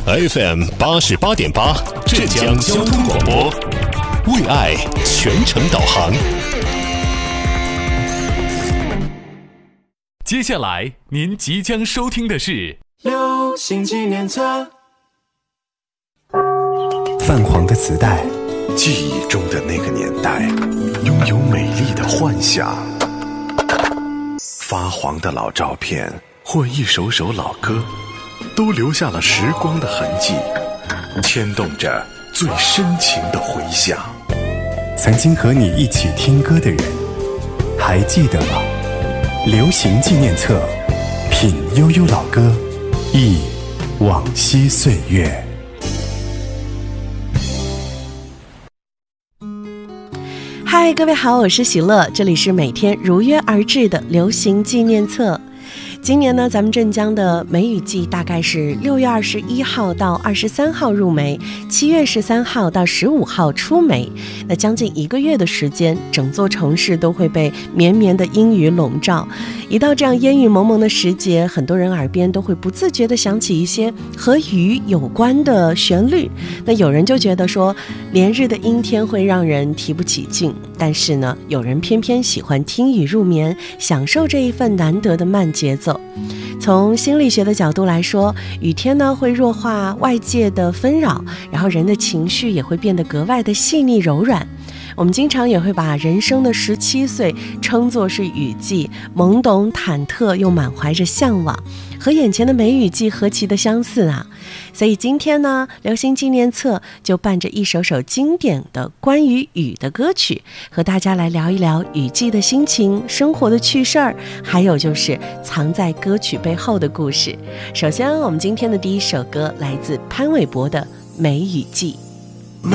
FM 88.8浙江交通广播，为爱全程导航。 接下来您即将收听的是流行纪念册。 泛黄的磁带， 记忆中的那个年代，拥有美丽的幻想。发黄的老照片或一首首老歌，都留下了时光的痕迹，牵动着最深情的回响。 曾经和你一起听歌的人，还记得吗？流行纪念册，品悠悠老歌，忆往昔岁月。 嗨，各位好，我是喜乐，这里是每天如约而至的流行纪念册。今年呢，咱们镇江的梅雨季大概是6月21号到23号入梅，7月13号到15号出梅。那将近1个月的时间，整座城市都会被绵绵的阴雨笼罩。一到这样烟雨蒙蒙的时节，很多人耳边都会不自觉地响起一些和雨有关的旋律。那有人就觉得说，连日的阴天会让人提不起劲，但是呢，有人偏偏喜欢听雨入眠，享受这一份难得的慢节奏。从心理学的角度来说，雨天呢会弱化外界的纷扰，然后人的情绪也会变得格外的细腻柔软。我们经常也会把人生的17岁称作是雨季，懵懂忐忑又满怀着向往，和眼前的梅雨季何其的相似啊！所以今天呢，流行纪念册就伴着一首首经典的关于雨的歌曲，和大家来聊一聊雨季的心情、生活的趣事儿，还有就是藏在歌曲背后的故事。首先，我们今天的第一首歌来自潘玮柏的《梅雨季》。